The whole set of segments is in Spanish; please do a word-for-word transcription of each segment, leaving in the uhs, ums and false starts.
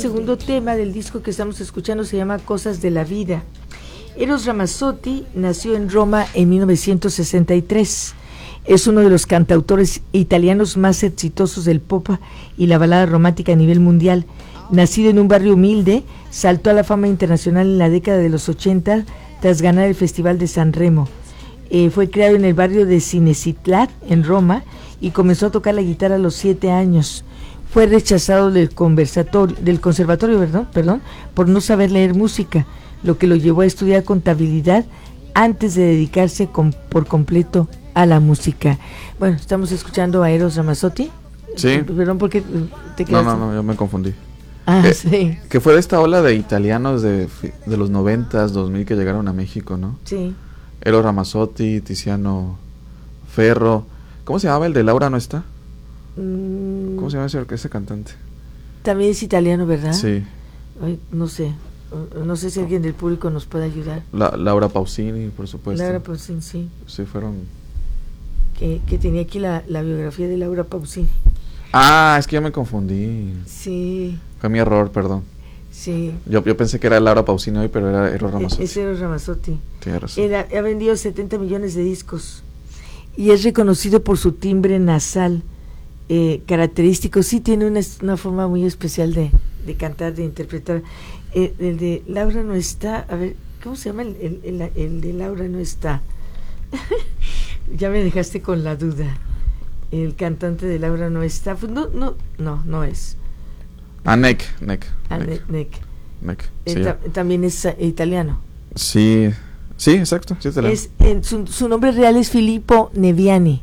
segundo tema del disco que estamos escuchando se llama Cosas de la Vida. Eros Ramazzotti nació en Roma en mil novecientos sesenta y tres. Es uno de los cantautores italianos más exitosos del pop y la balada romántica a nivel mundial. Nacido en un barrio humilde, saltó a la fama internacional en la década de los ochenta tras ganar el Festival de Sanremo. Eh, fue creado en el barrio de Cinecittà, en Roma, y comenzó a tocar la guitarra a los siete años. Fue rechazado del, conversatorio, del conservatorio perdón, perdón, por no saber leer música, lo que lo llevó a estudiar contabilidad antes de dedicarse con, por completo a la música. Bueno, estamos escuchando a Eros Ramazzotti. Sí. Perdón, ¿por qué te quedaste? No, no, no, yo me confundí. Ah, eh, sí. Que fue de esta ola de italianos de, de los noventas, dos mil que llegaron a México, ¿no? Sí. Eros Ramazzotti, Tiziano Ferro. ¿Cómo se llamaba el de Laura no está? Mm, ¿Cómo se llama ese, ese cantante? También es italiano, ¿verdad? Sí. Ay, no sé. No sé si alguien del público nos puede ayudar. La, Laura Pausini, por supuesto. Laura Pausini, sí. Sí, fueron... Que, que tenía aquí la, la biografía de Laura Pausini. Ah, es que ya me confundí. Sí. Fue mi error, perdón. Sí. Yo, yo pensé que era Laura Pausini hoy, pero era Eros Ramazzotti. Es Eros Ramazzotti. Tienes razón. Era, ha vendido setenta millones de discos y es reconocido por su timbre nasal eh, característico. Sí tiene una, una forma muy especial de, de cantar, de interpretar. Eh, el de Laura no está, a ver, ¿cómo se llama? El, el, el, el de Laura no está. Ya me dejaste con la duda. El cantante de Laura no está. No, no, no, no es. Ah, Neck, Neck. Ah, Neck. Neck. Neck. Eh, Sí. ta- también es uh, italiano. Sí, sí, exacto. Sí, italiano. Es, en su, su nombre real es Filippo Neviani,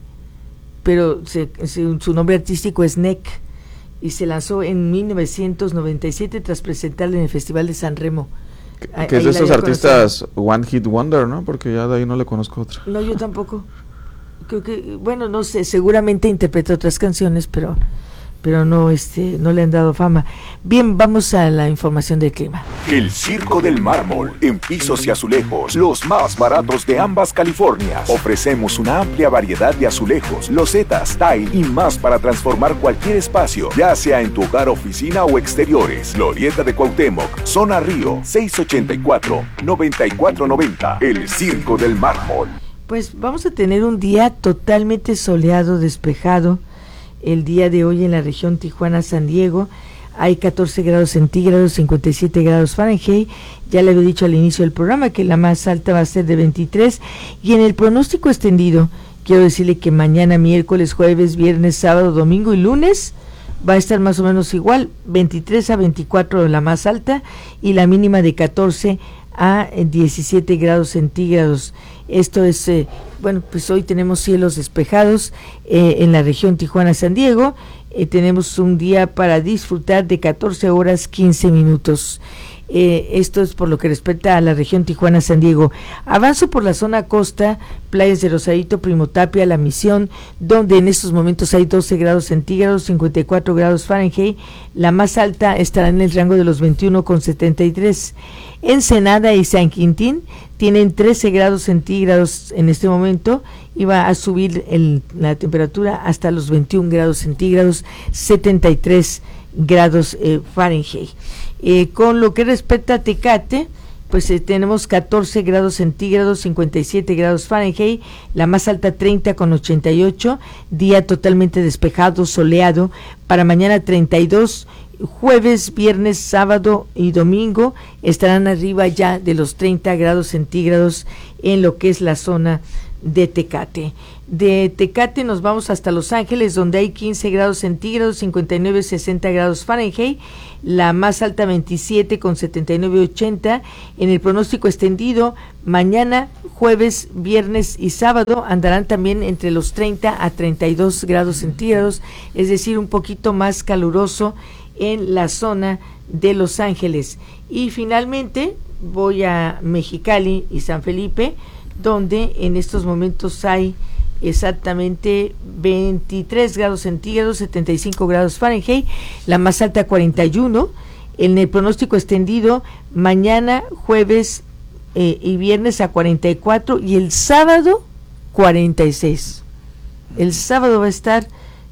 pero se, se, su nombre artístico es Neck, y se lanzó en mil novecientos noventa y siete tras presentarle en el Festival de Sanremo. Que, Ahí- que es ahí de la esos había artistas One Hit Wonder, ¿no? Porque ya de ahí no le conozco otra. No, yo tampoco. Creo que, bueno, no sé, seguramente interpreta otras canciones, pero pero no este no le han dado fama. Bien, vamos a la información del clima. El Circo del Mármol, en pisos y azulejos, los más baratos de ambas Californias. Ofrecemos una amplia variedad de azulejos, losetas, tile y más para transformar cualquier espacio, ya sea en tu hogar, oficina o exteriores. Glorieta de Cuauhtémoc, Zona Río, seis ochenta y cuatro, noventa y cuatro noventa. El Circo del Mármol. Pues vamos a tener un día totalmente soleado, despejado. El día de hoy en la región Tijuana-San Diego hay catorce grados centígrados, cincuenta y siete grados Fahrenheit. Ya le había dicho al inicio del programa que la más alta va a ser de veintitrés. Y en el pronóstico extendido, quiero decirle que mañana, miércoles, jueves, viernes, sábado, domingo y lunes va a estar más o menos igual, veintitrés a veinticuatro la más alta y la mínima de catorce a diecisiete grados centígrados. Esto es, eh, bueno, pues hoy tenemos cielos despejados eh, en la región Tijuana-San Diego. Eh, tenemos un día para disfrutar de catorce horas quince minutos. Eh, esto es por lo que respecta a la región Tijuana-San Diego. Avanzo por la zona costa, playas de Rosarito, Primo Tapia, La Misión, donde en estos momentos hay doce grados centígrados, cincuenta y cuatro grados Fahrenheit. La más alta estará en el rango de los veintiuno con setenta y tres. Ensenada y San Quintín tienen trece grados centígrados en este momento y va a subir el, la temperatura hasta los veintiún grados centígrados, setenta y tres grados eh, Fahrenheit. Eh, con lo que respecta a Tecate, pues eh, tenemos catorce grados centígrados, cincuenta y siete grados Fahrenheit, la más alta treinta con ochenta y ocho, día totalmente despejado, soleado. Para mañana treinta y dos, jueves, viernes, sábado y domingo estarán arriba ya de los treinta grados centígrados en lo que es la zona de Tecate. De Tecate nos vamos hasta Los Ángeles, donde hay quince grados centígrados, cincuenta y nueve, sesenta grados Fahrenheit, la más alta veintisiete con setenta y nueve, ochenta. En el pronóstico extendido, mañana, jueves, viernes y sábado andarán también entre los treinta a treinta y dos grados centígrados, es decir, un poquito más caluroso en la zona de Los Ángeles. Y finalmente voy a Mexicali y San Felipe, donde en estos momentos hay exactamente veintitrés grados centígrados, setenta y cinco grados Fahrenheit, la más alta cuarenta y uno. En el pronóstico extendido, mañana, jueves eh, y viernes a cuarenta y cuatro y el sábado cuarenta y seis. El sábado va a estar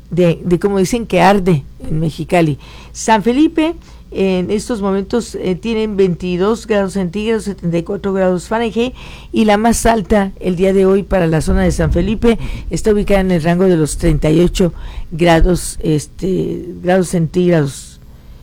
de, de como dicen que arde en Mexicali. San Felipe en estos momentos eh, tienen veintidós grados centígrados, setenta y cuatro grados Fahrenheit, y la más alta el día de hoy para la zona de San Felipe está ubicada en el rango de los treinta y ocho grados este grados centígrados.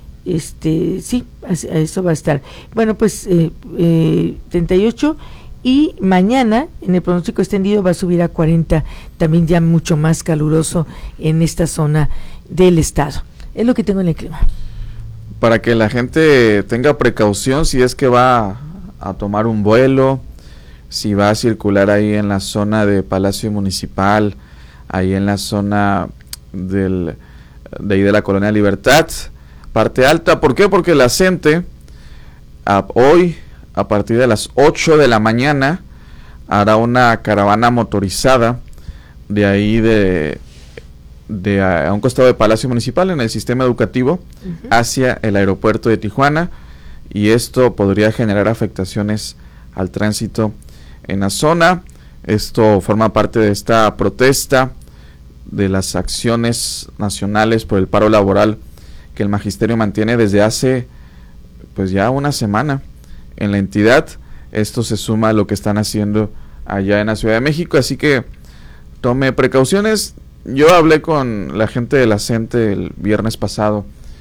Este sí, así, eso va a estar. Bueno, pues eh, eh, treinta y ocho, y mañana en el pronóstico extendido va a subir a cuarenta, también ya mucho más caluroso en esta zona del estado. Es lo que tengo en el clima. Para que la gente tenga precaución si es que va a tomar un vuelo, si va a circular ahí en la zona de Palacio Municipal, ahí en la zona del, de ahí de la Colonia Libertad, parte alta. ¿Por qué? Porque la gente a, hoy, a partir de las ocho de la mañana, hará una caravana motorizada de ahí de... de a, a un costado de Palacio Municipal en el sistema educativo uh-huh. hacia el aeropuerto de Tijuana, y esto podría generar afectaciones al tránsito en la zona. Esto forma parte de esta protesta de las acciones nacionales por el paro laboral que el magisterio mantiene desde hace pues ya una semana en la entidad. Esto se suma a lo que están haciendo allá en la Ciudad de México, así que tome precauciones. Yo hablé con la gente de la CENTE el viernes pasado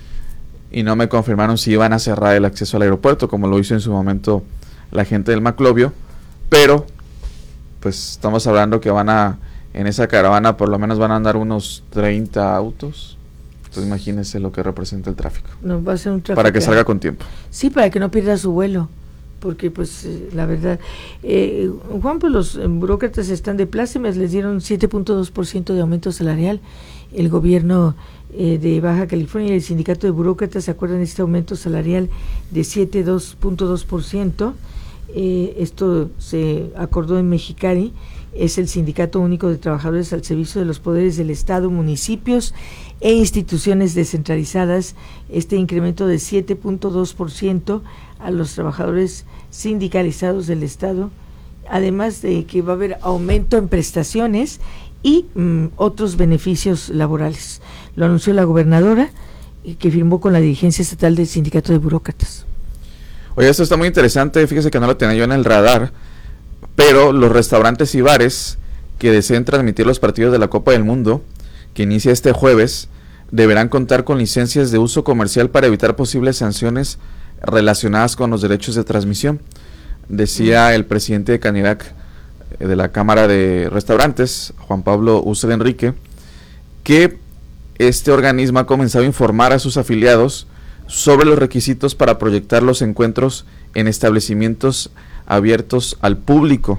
y no me confirmaron si iban a cerrar el acceso al aeropuerto, como lo hizo en su momento la gente del Maclovio, pero pues estamos hablando que van a, en esa caravana por lo menos van a andar unos treinta autos. Entonces imagínense lo que representa el tráfico. No, va a ser un tráfico. Para que salga con tiempo. Sí, para que no pierda su vuelo. Porque pues eh, la verdad, eh, Juan, pues los eh, burócratas están de plácemes, les dieron siete punto dos por ciento de aumento salarial. El gobierno eh, de Baja California y el sindicato de burócratas se acuerdan de este aumento salarial de siete punto dos por ciento. Eh, esto se acordó en Mexicali, es el Sindicato Único de Trabajadores al Servicio de los Poderes del Estado, municipios e instituciones descentralizadas. Este incremento de siete punto dos por ciento a los trabajadores sindicalizados del Estado, además de que va a haber aumento en prestaciones y mm, otros beneficios laborales. Lo anunció la gobernadora, eh, que firmó con la dirigencia estatal del Sindicato de Burócratas. Oye, esto está muy interesante, fíjese que no lo tenía yo en el radar, pero los restaurantes y bares que deseen transmitir los partidos de la Copa del Mundo, que inicia este jueves, deberán contar con licencias de uso comercial para evitar posibles sanciones relacionadas con los derechos de transmisión. Decía el presidente de Canirac, de la Cámara de Restaurantes, Juan Pablo Uceda Enrique, que este organismo ha comenzado a informar a sus afiliados sobre los requisitos para proyectar los encuentros en establecimientos abiertos al público.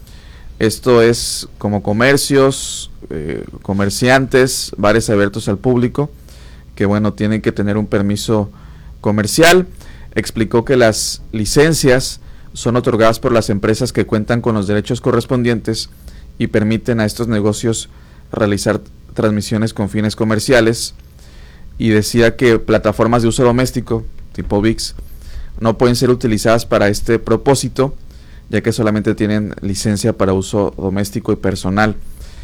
Esto es como comercios, eh, comerciantes, bares abiertos al público, que bueno, tienen que tener un permiso comercial. Explicó que las licencias son otorgadas por las empresas que cuentan con los derechos correspondientes y permiten a estos negocios realizar transmisiones con fines comerciales. Y decía que plataformas de uso doméstico, tipo V I X, no pueden ser utilizadas para este propósito, ya que solamente tienen licencia para uso doméstico y personal.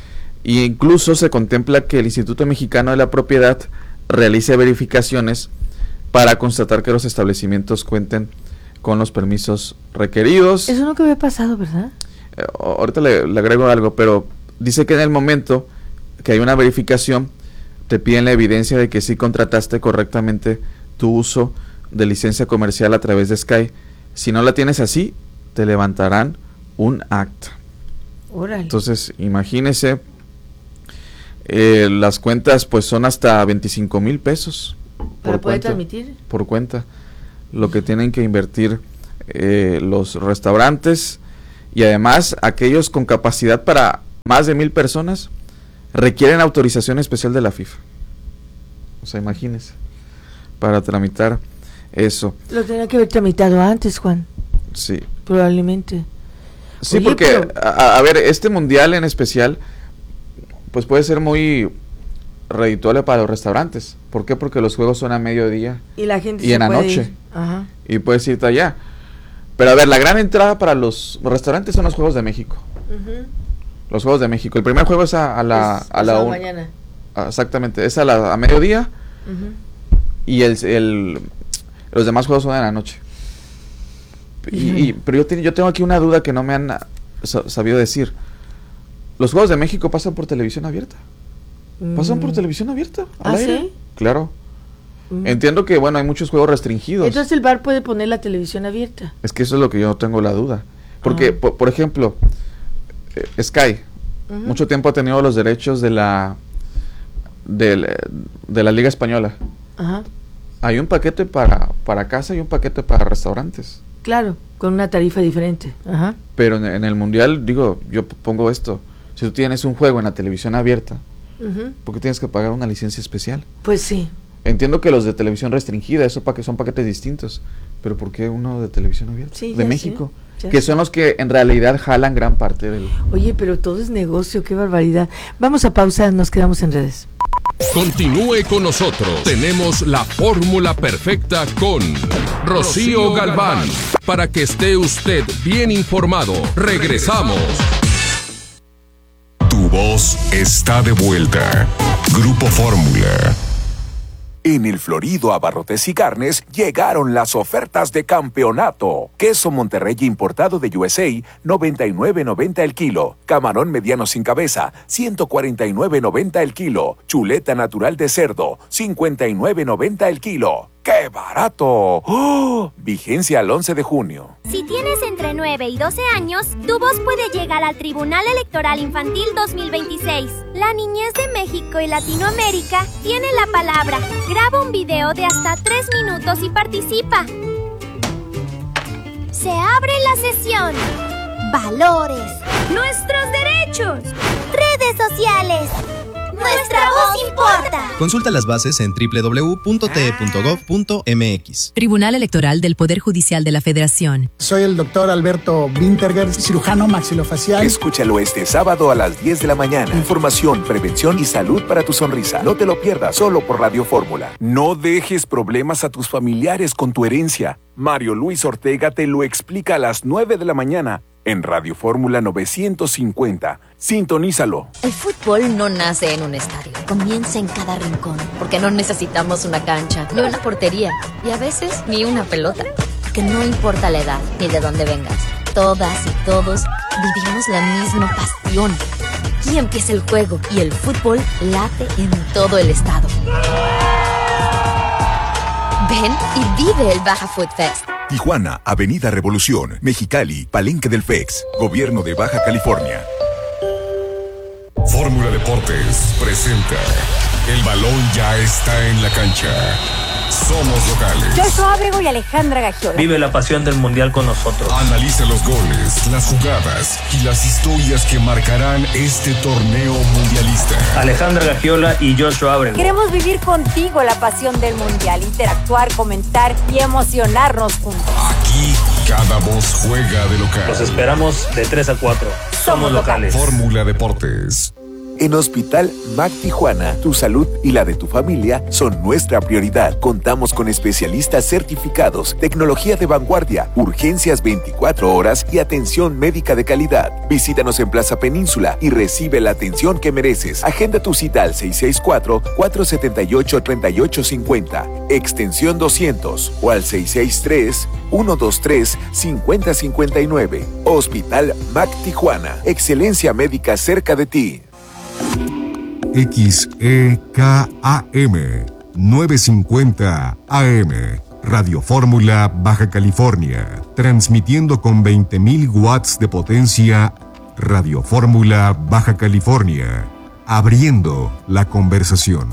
Y incluso se contempla que el Instituto Mexicano de la Propiedad realice verificaciones para constatar que los establecimientos cuenten con los permisos requeridos. Eso nunca había pasado, ¿verdad? Eh, ahorita le, le agrego algo, pero dice que en el momento que hay una verificación, te piden la evidencia de que sí contrataste correctamente tu uso de licencia comercial a través de Sky. Si no la tienes así, te levantarán un acta. Órale. Entonces, imagínese, eh, las cuentas pues son hasta veinticinco mil pesos. ¿Para poder transmitir? Por cuenta. Lo que tienen que invertir eh, los restaurantes, y además aquellos con capacidad para más de mil personas requieren autorización especial de la FIFA. O sea, imagínese, para tramitar eso. Lo tenía que haber tramitado antes, Juan. Sí. Probablemente. Sí, Oye, porque, pero... a, a ver, este mundial en especial, pues puede ser muy redituable para los restaurantes. ¿Por qué? Porque los juegos son a mediodía y la gente y se en la puede noche. Ir. Ajá. Y puedes irte allá. Pero a ver, la gran entrada para los restaurantes son los Juegos de México. Uh-huh. Los Juegos de México. El primer juego es a, a la es a la un, mañana. exactamente, es a, la, a mediodía uh-huh. y el, el, los demás juegos son en la noche. Uh-huh. Y, y, pero yo, te, yo tengo aquí una duda que no me han sabido decir. ¿Los Juegos de México pasan por televisión abierta? ¿Pasan por televisión abierta? ¿Ah, aire? Sí? Claro. Mm. Entiendo que, bueno, hay muchos juegos restringidos. Entonces el V A R puede poner la televisión abierta. Es que eso es lo que yo tengo la duda. Porque, ah. por, por ejemplo, eh, Sky, uh-huh. mucho tiempo ha tenido los derechos de la de, de la Liga Española. Ajá. Hay un paquete para, para casa y un paquete para restaurantes. Claro, con una tarifa diferente. Ajá. Pero en, en el Mundial, digo, yo pongo esto. Si tú tienes un juego en la televisión abierta, uh-huh. ¿por qué tienes que pagar una licencia especial? Pues sí. Entiendo que los de televisión restringida, eso pa que son paquetes distintos, pero ¿por qué uno de televisión abierta? Sí, de México, sé, que sé. son los que en realidad jalan gran parte del... Oye, pero todo es negocio, qué barbaridad. Vamos a pausa, nos quedamos en redes. Continúe con nosotros. Tenemos la fórmula perfecta con Rocío Galván. Para que esté usted bien informado. Regresamos. Tu voz está de vuelta. Grupo Fórmula. En el Florido Abarrotes y Carnes llegaron las ofertas de campeonato. Queso Monterrey importado de U S A, noventa y nueve noventa el kilo. Camarón mediano sin cabeza, ciento cuarenta y nueve noventa el kilo. Chuleta natural de cerdo, cincuenta y nueve noventa el kilo. ¡Qué barato! ¡Oh! Vigencia al once de junio. Si tienes entre nueve y doce años, tu voz puede llegar al Tribunal Electoral Infantil dos mil veintiséis. La niñez de México y Latinoamérica tiene la palabra. Graba un video de hasta tres minutos y participa. Se abre la sesión. Valores. Nuestros derechos. Redes sociales. ¡Nuestra voz importa! Consulta las bases en doble u doble u doble u punto t e punto gov punto m x. Tribunal Electoral del Poder Judicial de la Federación. Soy el doctor Alberto Winterger, cirujano maxilofacial. Escúchalo este sábado a las diez de la mañana. Información, prevención y salud para tu sonrisa. No te lo pierdas, solo por Radio Fórmula. No dejes problemas a tus familiares con tu herencia. Mario Luis Ortega te lo explica a las nueve de la mañana. En Radio Fórmula novecientos cincuenta. Sintonízalo. El fútbol no nace en un estadio. Comienza en cada rincón. Porque no necesitamos una cancha, ni una portería. Y a veces, ni una pelota. Porque no importa la edad, ni de dónde vengas. Todas y todos vivimos la misma pasión. Aquí empieza el juego. Y el fútbol late en todo el estado. Ven y vive el Baja Food Fest. Tijuana, Avenida Revolución, Mexicali, Palenque del F E X, Gobierno de Baja California. Fórmula Deportes presenta El balón ya está en la cancha. Somos locales. Joshua Abrego y Alejandra Gagiola. Vive la pasión del mundial con nosotros. Analiza los goles, las jugadas y las historias que marcarán este torneo mundialista. Alejandra Gagiola y Joshua Abrego. Queremos vivir contigo la pasión del mundial, interactuar, comentar y emocionarnos juntos. Aquí cada voz juega de local. Los esperamos de tres a cuatro. Somos, Somos locales. Fórmula Deportes. En Hospital M A C Tijuana, tu salud y la de tu familia son nuestra prioridad. Contamos con especialistas certificados, tecnología de vanguardia, urgencias veinticuatro horas y atención médica de calidad. Visítanos en Plaza Península y recibe la atención que mereces. Agenda tu cita al seis seis cuatro, cuatro siete ocho, tres ocho cinco cero, extensión doscientos o al seis seis tres, uno dos tres, cinco cero cinco nueve. Hospital M A C Tijuana. Excelencia médica cerca de ti. X E K A M novecientos cincuenta A M Radio Fórmula Baja California, transmitiendo con veinte mil watts de potencia. Radio Fórmula Baja California, abriendo la conversación.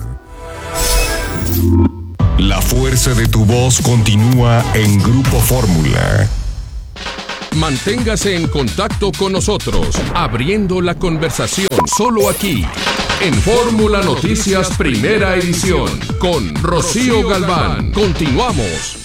La fuerza de tu voz continúa en Grupo Fórmula. Manténgase en contacto con nosotros, abriendo la conversación, solo aquí, en Fórmula Noticias Primera Edición, con Rocío Galván. Continuamos.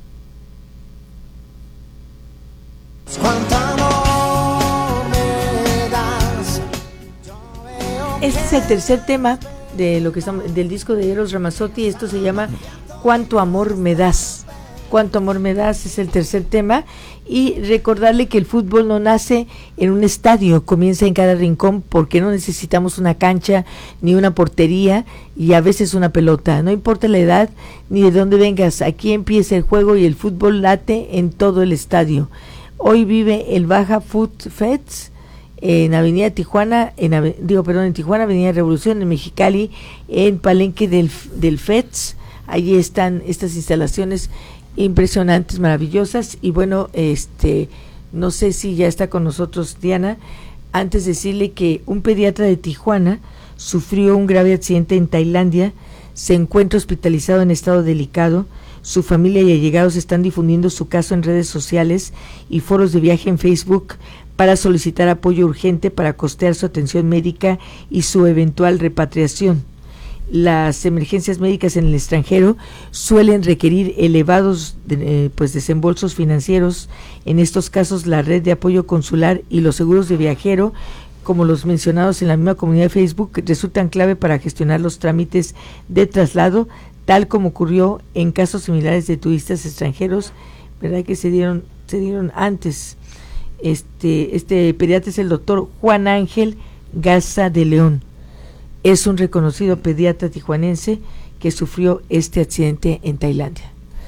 Este es el tercer tema de lo que estamos, del disco de Eros Ramazzotti. Esto se llama ¿Cuánto amor me das? Cuánto amor me das es el tercer tema, y recordarle que el fútbol no nace en un estadio, comienza en cada rincón, porque no necesitamos una cancha ni una portería y a veces una pelota, no importa la edad ni de dónde vengas, aquí empieza el juego y el fútbol late en todo el estadio. Hoy vive el Baja Food Fest en Avenida Tijuana, en ave, digo perdón, en Tijuana, Avenida Revolución, en Mexicali, en Palenque del, del F E T S. Allí están estas instalaciones impresionantes, maravillosas. Y bueno, este no sé si ya está con nosotros Diana. Antes decirle que un pediatra de Tijuana sufrió un grave accidente en Tailandia, se encuentra hospitalizado en estado delicado. Su familia y allegados están difundiendo su caso en redes sociales y foros de viaje en Facebook para solicitar apoyo urgente para costear su atención médica y su eventual repatriación. Las emergencias médicas en el extranjero suelen requerir elevados eh, pues desembolsos financieros. En estos casos, la red de apoyo consular y los seguros de viajero, como los mencionados en la misma comunidad de Facebook, resultan clave para gestionar los trámites de traslado, tal como ocurrió en casos similares de turistas extranjeros, ¿verdad?, que se dieron se dieron antes. Este este pediatra es el doctor Juan Ángel Garza de León. Es un reconocido pediatra tijuanense que sufrió este accidente en Tailandia.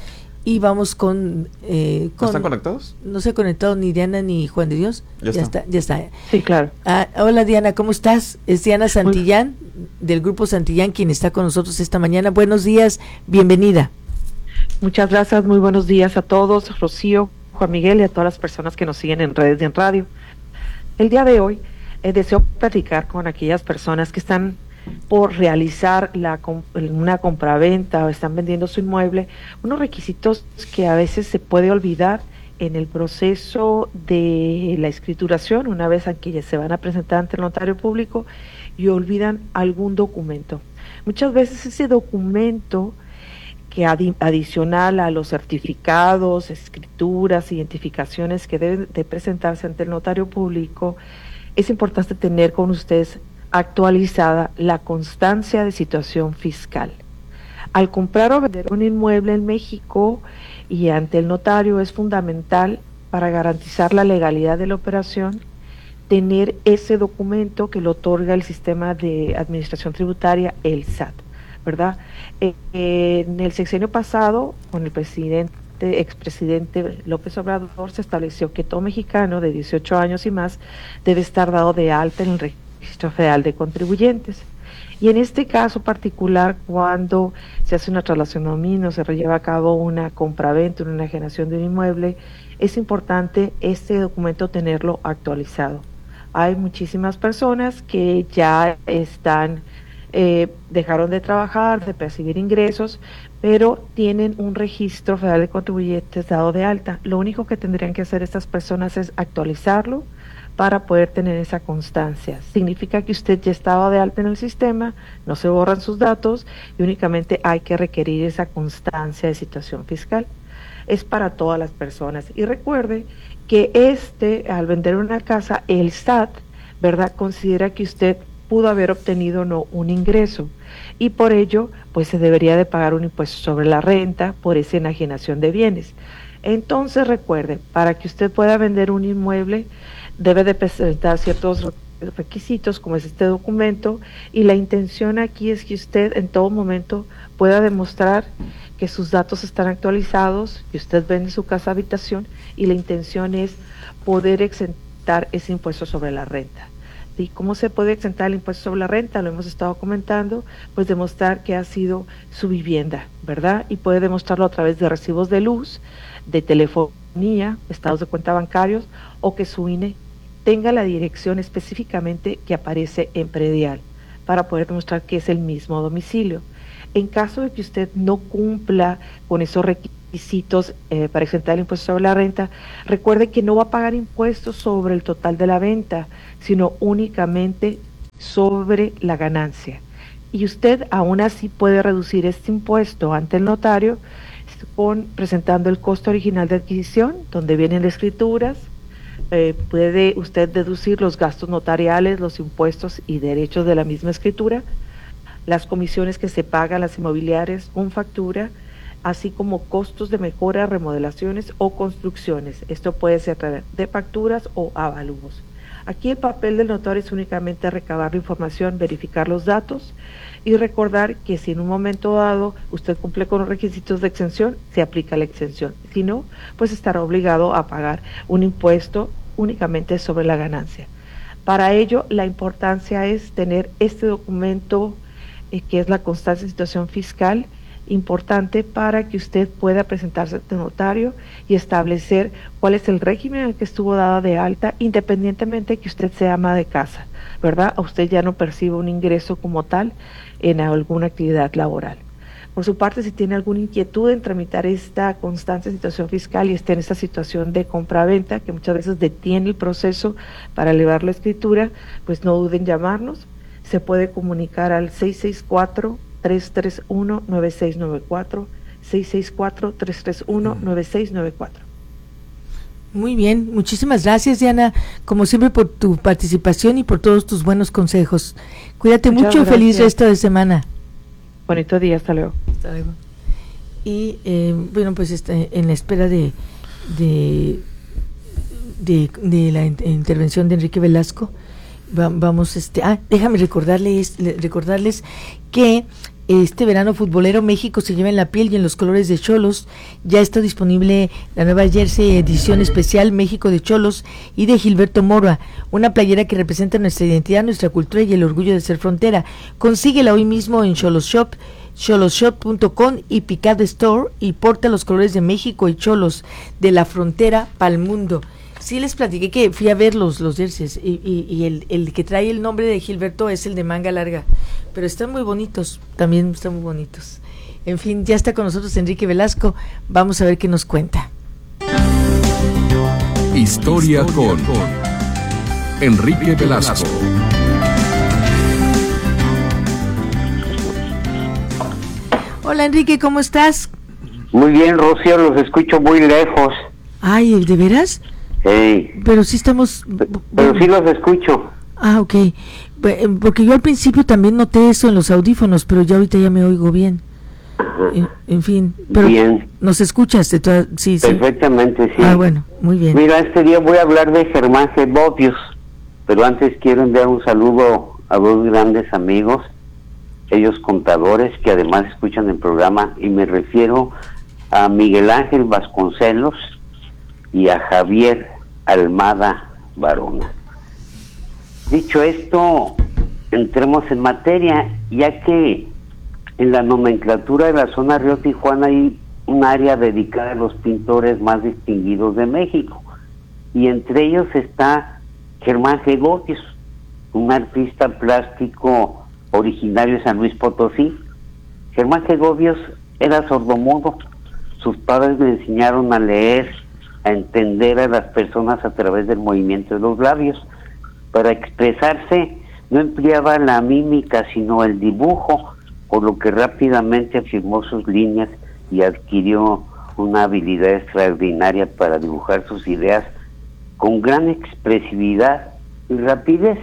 Y vamos con... Eh, con ¿No están conectados? No se ha conectado ni Diana ni Juan de Dios. Ya, ya está. está. Ya está. Sí, claro. Ah, hola Diana, ¿cómo estás? Es Diana Santillán, del Grupo Santillán, quien está con nosotros esta mañana. Buenos días, bienvenida. Muchas gracias, muy buenos días a todos, Rocío, Juan Miguel y a todas las personas que nos siguen en redes y en radio. El día de hoy eh, deseo platicar con aquellas personas que están por realizar la, una compraventa o están vendiendo su inmueble, unos requisitos que a veces se puede olvidar en el proceso de la escrituración, una vez que ya se van a presentar ante el notario público y olvidan algún documento. Muchas veces ese documento que adi- adicional a los certificados, escrituras, identificaciones que deben de presentarse ante el notario público, es importante tener con ustedes actualizada la constancia de situación fiscal. Al comprar o vender un inmueble en México y ante el notario es fundamental para garantizar la legalidad de la operación tener ese documento que lo otorga el sistema de administración tributaria, el S A T, ¿verdad? Eh, en el sexenio pasado, con el presidente, expresidente López Obrador, se estableció que todo mexicano de dieciocho años y más debe estar dado de alta en el Registro Federal de Contribuyentes. Y en este caso particular, cuando se hace una traslación nomino, se lleva a cabo una compraventa, una enajenación de un inmueble, es importante este documento tenerlo actualizado. Hay muchísimas personas que ya están, eh, dejaron de trabajar, de percibir ingresos, pero tienen un registro federal de contribuyentes dado de alta. Lo único que tendrían que hacer estas personas es actualizarlo para poder tener esa constancia. Significa que usted ya estaba de alta en el sistema, no se borran sus datos y únicamente hay que requerir esa constancia de situación fiscal. Es para todas las personas. Y recuerde que este, al vender una casa, el S A T, ¿verdad?, considera que usted pudo haber obtenido no un ingreso y por ello pues se debería de pagar un impuesto sobre la renta por esa enajenación de bienes. Entonces recuerde, para que usted pueda vender un inmueble debe de presentar ciertos requisitos como es este documento, y la intención aquí es que usted en todo momento pueda demostrar que sus datos están actualizados, que usted vende su casa habitación, y la intención es poder exentar ese impuesto sobre la renta. ¿Sí? ¿Cómo se puede exentar el impuesto sobre la renta? Lo hemos estado comentando, pues demostrar que ha sido su vivienda, ¿verdad? Y puede demostrarlo a través de recibos de luz, de telefonía, estados de cuenta bancarios, o que su I N E tenga la dirección específicamente que aparece en predial, para poder demostrar que es el mismo domicilio. En caso de que usted no cumpla con esos requisitos eh, para exentar el impuesto sobre la renta, recuerde que no va a pagar impuestos sobre el total de la venta, sino únicamente sobre la ganancia. Y usted aún así puede reducir este impuesto ante el notario con presentando el costo original de adquisición, donde vienen las escrituras. Eh, puede usted deducir los gastos notariales, los impuestos y derechos de la misma escritura, las comisiones que se pagan las inmobiliarias con factura, así como costos de mejora, remodelaciones o construcciones. Esto puede ser a través de facturas o avalúos. Aquí el papel del notario es únicamente recabar la información, verificar los datos y recordar que si en un momento dado usted cumple con los requisitos de exención, se aplica la exención. Si no, pues estará obligado a pagar un impuesto únicamente sobre la ganancia. Para ello, la importancia es tener este documento eh, que es la constancia de situación fiscal, importante para que usted pueda presentarse ante notario y establecer cuál es el régimen en el que estuvo dada de alta, independientemente de que usted sea ama de casa, ¿verdad? O usted ya no percibe un ingreso como tal en alguna actividad laboral. Por su parte, si tiene alguna inquietud en tramitar esta constancia de situación fiscal y está en esta situación de compra-venta, que muchas veces detiene el proceso para elevar la escritura, pues no duden en llamarnos. Se puede comunicar al seis seis cuatro, tres tres uno, nueve seis nueve cuatro, seis seis cuatro, tres tres uno, nueve seis nueve cuatro. Muy bien, muchísimas gracias, Diana, como siempre, por tu participación y por todos tus buenos consejos. Cuídate Muchas mucho, gracias. Feliz resto de semana. Bonito día, hasta luego. Hasta luego. Y eh, bueno, pues este, en la espera de de, de, de la in- intervención de Enrique Velasco, va, vamos, este, ah, déjame recordarles, recordarles que este verano futbolero México se lleva en la piel y en los colores de Xolos. Ya está disponible la nueva jersey edición especial México de Xolos y de Gilberto Mora, una playera que representa nuestra identidad, nuestra cultura y el orgullo de ser frontera. Consíguela hoy mismo en Xolos Shop, xolos shop punto com y Picard Store, y porta los colores de México y Xolos, de la frontera pa'l mundo. Sí, les platiqué que fui a ver los, los jerseys y, y, y el, el que trae el nombre de Gilberto es el de manga larga, pero están muy bonitos, también están muy bonitos. En fin, ya está con nosotros Enrique Velasco, vamos a ver qué nos cuenta. Historia con Enrique Velasco. Hola Enrique, ¿cómo estás? Muy bien, Rocío, los escucho muy lejos. Ay, ¿de veras? Hey. Pero sí estamos... Pero sí los escucho. Ah, ok. Porque yo al principio también noté eso en los audífonos, pero ya ahorita ya me oigo bien. En, en fin, pero bien. ¿Nos escuchas? De toda... sí, Perfectamente, sí. sí. Ah, bueno, muy bien. Mira, este día voy a hablar de Germán G. Bovius, pero antes quiero enviar un saludo a dos grandes amigos, ellos contadores, que además escuchan el programa, y me refiero a Miguel Ángel Vasconcelos y a Javier Almada Barona. Dicho esto, entremos en materia, ya que en la nomenclatura de la zona Río Tijuana hay un área dedicada a los pintores más distinguidos de México, y entre ellos está Germán G. Bovius, un artista plástico originario de San Luis Potosí. Germán G. Bovius era sordomudo. Sus padres le enseñaron a leer, a entender a las personas a través del movimiento de los labios. Para expresarse no empleaba la mímica sino el dibujo, por lo que rápidamente afirmó sus líneas y adquirió una habilidad extraordinaria para dibujar sus ideas con gran expresividad y rapidez.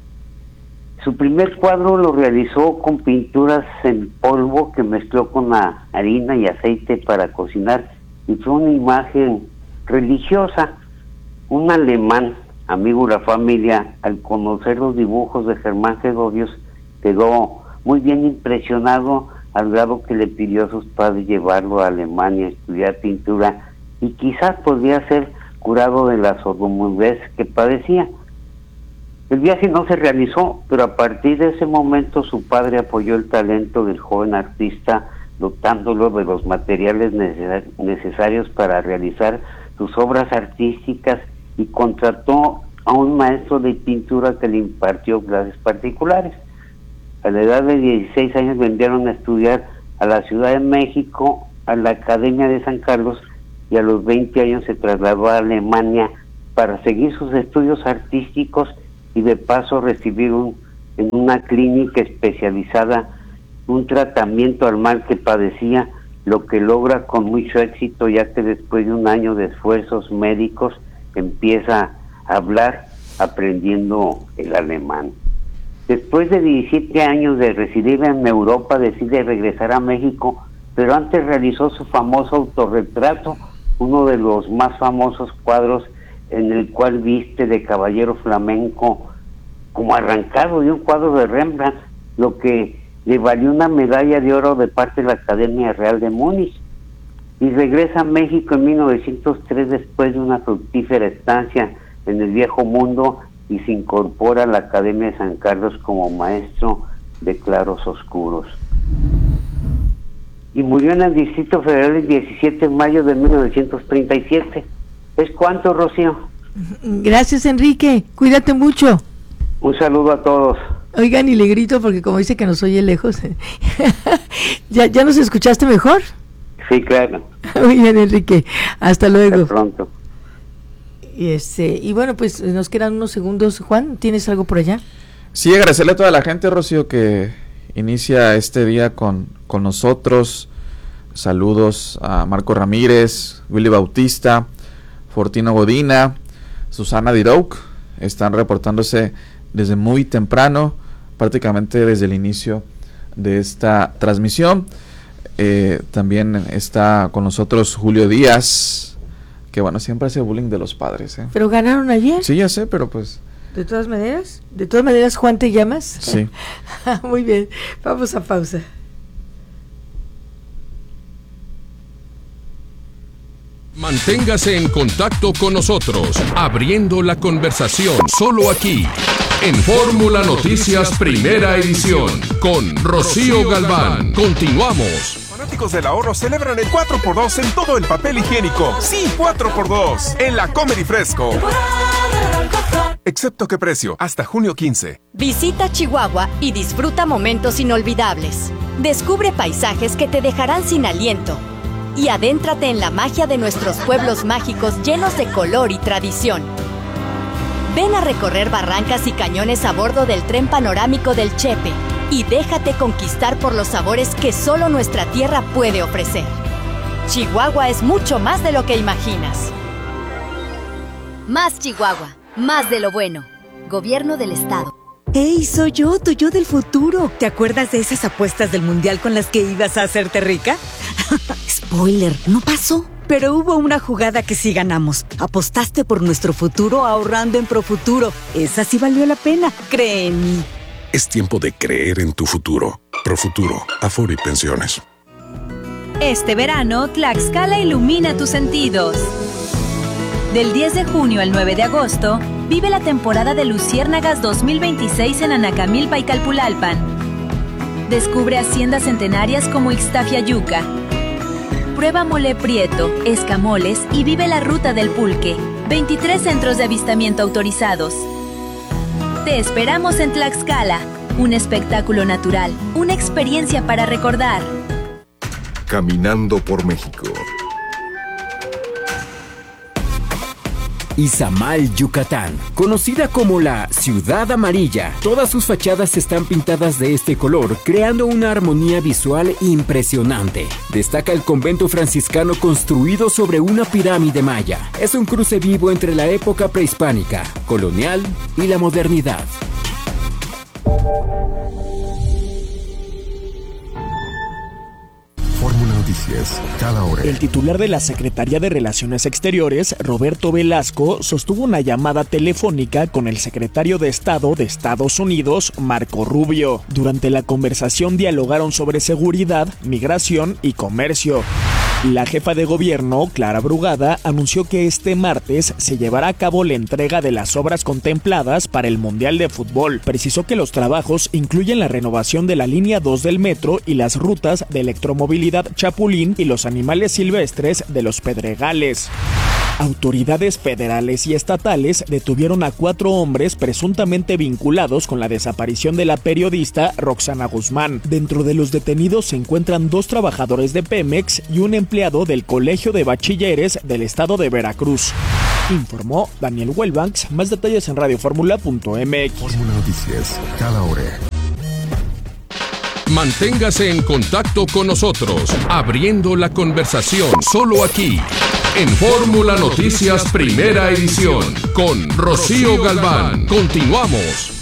Su primer cuadro lo realizó con pinturas en polvo que mezcló con la harina y aceite para cocinar, y fue una imagen religiosa. Un alemán, amigo de la familia, al conocer los dibujos de Germán G. Bovius, quedó muy bien impresionado, al grado que le pidió a sus padres llevarlo a Alemania a estudiar pintura, y quizás podría ser curado de la sordomudez que padecía. El viaje no se realizó, pero a partir de ese momento su padre apoyó el talento del joven artista, dotándolo de los materiales necesarios para realizar sus obras artísticas, y contrató a un maestro de pintura que le impartió clases particulares. A la edad de dieciséis años lo enviaron a estudiar a la Ciudad de México, a la Academia de San Carlos, y a los veinte años se trasladó a Alemania para seguir sus estudios artísticos y de paso recibir un, en una clínica especializada un tratamiento al mal que padecía, lo que logra con mucho éxito, ya que después de un año de esfuerzos médicos empieza a hablar aprendiendo el alemán. Después de diecisiete años de residir en Europa, decide regresar a México pero antes realizó su famoso autorretrato, uno de los más famosos cuadros en el cual viste de caballero flamenco como arrancado de un cuadro de Rembrandt, lo que le valió una medalla de oro de parte de la Academia Real de Múnich. Y regresa a México en mil novecientos tres después de una fructífera estancia en el Viejo Mundo y se incorpora a la Academia de San Carlos como maestro de claros oscuros. Y murió en el Distrito Federal el diecisiete de mayo de mil novecientos treinta y siete. ¿Es cuánto, Rocío? Gracias, Enrique. Cuídate mucho. Un saludo a todos. Oigan, y le grito porque como dice que nos oye lejos. ¿Ya, ¿Ya nos escuchaste mejor? Sí, claro. Muy bien, Enrique. Hasta luego. Hasta pronto. Y, este, y bueno, pues nos quedan unos segundos. Juan, ¿tienes algo por allá? Sí, agradecerle a toda la gente, Rocío, que inicia este día con, con nosotros. Saludos a Marco Ramírez, Willy Bautista, Fortino Godina, Susana Dirouk. Están reportándose desde muy temprano, prácticamente desde el inicio de esta transmisión. Eh, también está con nosotros Julio Díaz, que bueno, siempre hace bullying de los padres, ¿eh? ¿Pero ganaron ayer? Sí, ya sé, pero pues... ¿De todas maneras? ¿De todas maneras, Juan, te llamas? Sí. Muy bien, vamos a pausa. Manténgase en contacto con nosotros, abriendo la conversación, solo aquí, en Fórmula Noticias Primera Edición, con Rocío Galván. Continuamos. Fanáticos del ahorro celebran el cuatro por dos en todo el papel higiénico. Sí, cuatro por dos en la Comer y Fresco. Excepto qué precio, hasta junio quince. Visita Chihuahua y disfruta momentos inolvidables. Descubre paisajes que te dejarán sin aliento. Y adéntrate en la magia de nuestros pueblos mágicos llenos de color y tradición. Ven a recorrer barrancas y cañones a bordo del tren panorámico del Chepe y déjate conquistar por los sabores que solo nuestra tierra puede ofrecer. Chihuahua es mucho más de lo que imaginas. Más Chihuahua, más de lo bueno. Gobierno del Estado. ¡Hey, soy yo, tu yo del futuro! ¿Te acuerdas de esas apuestas del mundial con las que ibas a hacerte rica? Spoiler, no pasó. Pero hubo una jugada que sí ganamos. Apostaste por nuestro futuro ahorrando en Profuturo. Esa sí valió la pena, cree en mí. Es tiempo de creer en tu futuro. Profuturo, Afore y Pensiones. Este verano, Tlaxcala ilumina tus sentidos. Del diez de junio al nueve de agosto, vive la temporada de Luciérnagas dos mil veintiséis en Anacamilpa y Calpulalpan. Descubre haciendas centenarias como Ixtafiayuca. Prueba mole prieto, escamoles y vive la ruta del pulque. veintitrés centros de avistamiento autorizados. Te esperamos en Tlaxcala. Un espectáculo natural, una experiencia para recordar. Caminando por México. Izamal, Yucatán, conocida como la Ciudad Amarilla. Todas sus fachadas están pintadas de este color, creando una armonía visual impresionante. Destaca el convento franciscano construido sobre una pirámide maya. Es un cruce vivo entre la época prehispánica, colonial y la modernidad. Fórmula Noticias, cada hora. El titular de la Secretaría de Relaciones Exteriores, Roberto Velasco, sostuvo una llamada telefónica con el secretario de Estado de Estados Unidos, Marco Rubio. Durante la conversación dialogaron sobre seguridad, migración y comercio. La jefa de gobierno, Clara Brugada, anunció que este martes se llevará a cabo la entrega de las obras contempladas para el Mundial de Fútbol. Precisó que los trabajos incluyen la renovación de la línea dos del metro y las rutas de electromovilidad Chapulín y los animales silvestres de los Pedregales. Autoridades federales y estatales detuvieron a cuatro hombres presuntamente vinculados con la desaparición de la periodista Roxana Guzmán. Dentro de los detenidos se encuentran dos trabajadores de Pemex y un empleado del Colegio de Bachilleres del estado de Veracruz. Informó Daniel Huelbanks. Más detalles en radio fórmula punto m x. Fórmula Noticias, cada hora. Manténgase en contacto con nosotros, abriendo la conversación, solo aquí, en Fórmula Noticias Primera Edición, con Rocío Galván. Continuamos.